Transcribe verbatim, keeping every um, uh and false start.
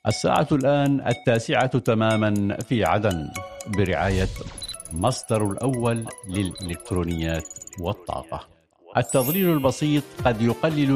الساعة الآن التاسعة تماما في عدن، برعاية مصدر الأول للإلكترونيات والطاقة. التظليل البسيط قد يقلل